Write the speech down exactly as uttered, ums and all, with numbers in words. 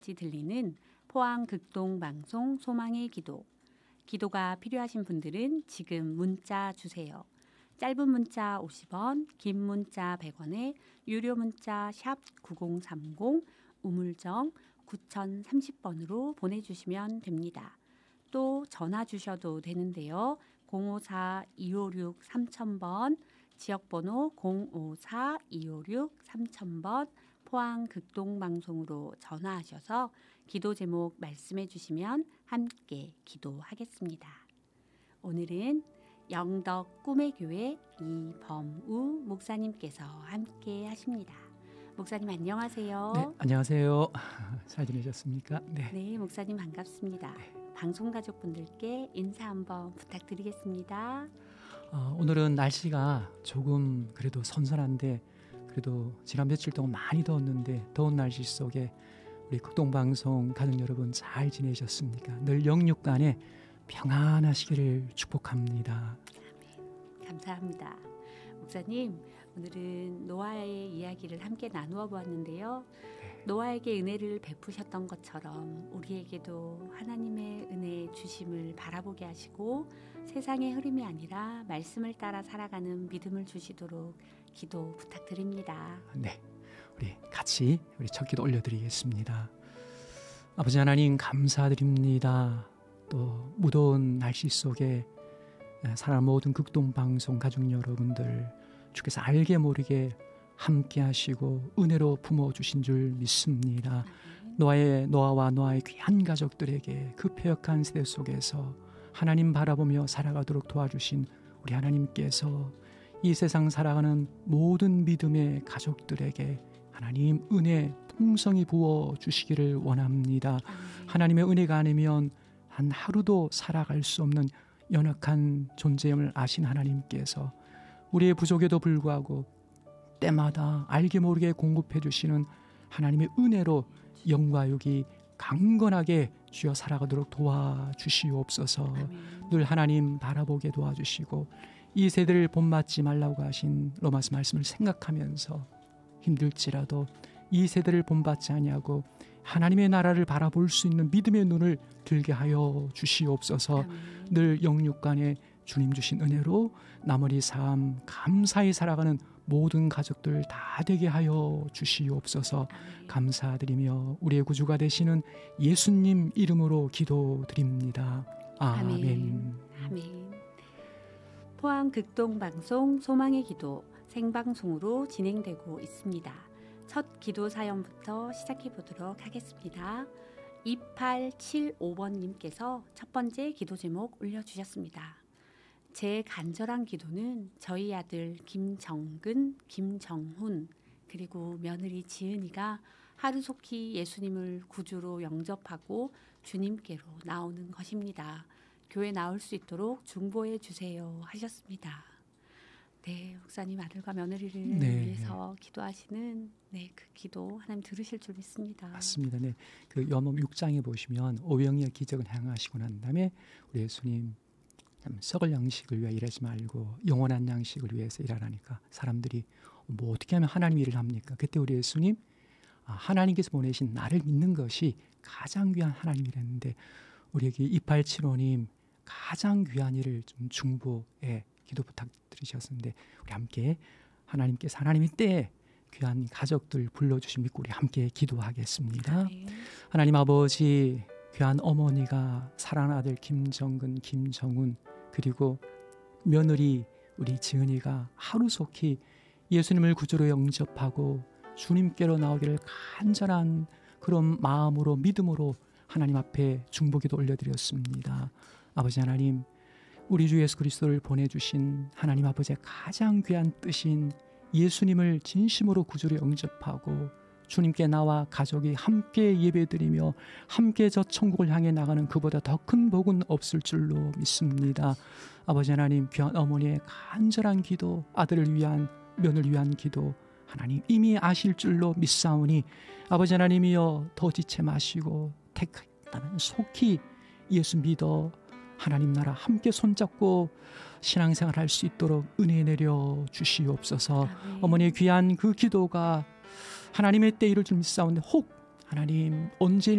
들리는 포항 극동방송 소망의 기도. 기도가 필요하신 분들은 지금 문자 주세요. 짧은 문자 오십 원, 긴 문자 백 원에 유료 문자 샵 구공삼공 우물정 구공삼공 번으로 보내주시면 됩니다. 또 전화 주셔도 되는데요. 공오사 이오육 삼천 번, 지역번호 공오사 이오육 삼천 번, 포항 극동방송으로 전화하셔서 기도 제목 말씀해 주시면 함께 기도하겠습니다. 오늘은 영덕 꿈의 교회 이범우 목사님께서 함께 하십니다. 목사님 안녕하세요. 네, 안녕하세요. 잘 지내셨습니까? 네, 네 목사님 반갑습니다. 네. 방송 가족분들께 인사 한번 부탁드리겠습니다. 어, 오늘은 날씨가 조금 그래도 선선한데 그래도 지난 며칠 동안 많이 더웠는데 더운 날씨 속에 우리 극동방송 가족 여러분 잘 지내셨습니까? 늘 영육간에 평안하시기를 축복합니다. 아멘. 감사합니다. 목사님, 오늘은 노아의 이야기를 함께 나누어 보았는데요. 네. 노아에게 은혜를 베푸셨던 것처럼 우리에게도 하나님의 은혜 주심을 바라보게 하시고 세상의 흐름이 아니라 말씀을 따라 살아가는 믿음을 주시도록 기도 부탁드립니다. 네, 우리 같이 우리 첫 기도 올려드리겠습니다. 아버지 하나님 감사드립니다. 또 무더운 날씨 속에 사람 모든 극동방송 가족 여러분들 주께서 알게 모르게 함께 하시고 은혜로 품어주신 줄 믿습니다. 노아의, 노아와 노아의 귀한 가족들에게 그 패역한 세대 속에서 하나님 바라보며 살아가도록 도와주신 우리 하나님께서 이 세상 살아가는 모든 믿음의 가족들에게 하나님 은혜 풍성히 부어주시기를 원합니다. 아멘. 하나님의 은혜가 아니면 한 하루도 살아갈 수 없는 연약한 존재임을 아신 하나님께서 우리의 부족에도 불구하고 때마다 알게 모르게 공급해 주시는 하나님의 은혜로 영과 육이 강건하게 주여 살아가도록 도와주시옵소서. 아멘. 늘 하나님 바라보게 도와주시고 이 세대를 본받지 말라고 하신 로마서 말씀을 생각하면서 힘들지라도 이 세대를 본받지 아니하고 하나님의 나라를 바라볼 수 있는 믿음의 눈을 들게 하여 주시옵소서. 아멘. 늘 영육간에 주님 주신 은혜로 나머지 삶 감사히 살아가는 모든 가족들 다 되게 하여 주시옵소서. 아멘. 감사드리며 우리의 구주가 되시는 예수님 이름으로 기도드립니다. 아멘. 아멘. 아멘. 포항 극동방송 소망의 기도 생방송으로 진행되고 있습니다. 첫 기도 사연부터 시작해 보도록 하겠습니다. 이팔칠오 번님께서 첫 번째 기도 제목 올려주셨습니다. 제 간절한 기도는 저희 아들 김정근, 김정훈 그리고 며느리 지은이가 하루속히 예수님을 구주로 영접하고 주님께로 나오는 것입니다. 교회 나올 수 있도록 중보해 주세요 하셨습니다. 네, 목사님 아들과 며느리를 네. 위해서 기도하시는 네, 그 기도 하나님 들으실 줄 믿습니다. 맞습니다. 네, 그 요한복음 육 장에 보시면 오병이어 기적을 행하시고 난 다음에 우리 예수님 썩을 양식을 위해 일하지 말고 영원한 양식을 위해서 일하라니까 사람들이 뭐 어떻게 하면 하나님 일을 합니까? 그때 우리 예수님 아, 하나님께서 보내신 나를 믿는 것이 가장 귀한 하나님이랬는데 우리에게 이팔칠오님 가장 귀한 일을 좀 중보에 기도 부탁드리셨는데 우리 함께 하나님께서 하나님의 때에 귀한 가족들 불러주신 믿고 우리 함께 기도하겠습니다. 네. 하나님 아버지 귀한 어머니가 사랑하는 아들 김정근, 김정훈 그리고 며느리 우리 지은이가 하루속히 예수님을 구주로 영접하고 주님께로 나오기를 간절한 그런 마음으로 믿음으로 하나님 앞에 중보기도 올려드렸습니다. 아버지 하나님 우리 주 예수 그리스도를 보내주신 하나님 아버지의 가장 귀한 뜻인 예수님을 진심으로 구주로 영접하고 주님께 나와 가족이 함께 예배드리며 함께 저 천국을 향해 나가는 그보다 더 큰 복은 없을 줄로 믿습니다. 아버지 하나님 귀한 어머니의 간절한 기도 아들을 위한 며느리를 위한 기도 하나님 이미 아실 줄로 믿사오니 아버지 하나님이여 더 지체 마시고 택하다면 속히 예수 믿어 하나님 나라 함께 손잡고 신앙생활 할 수 있도록 은혜 내려 주시옵소서. 아멘. 어머니의 귀한 그 기도가 하나님의 때 이룰 줄 믿사오는데 혹 하나님 온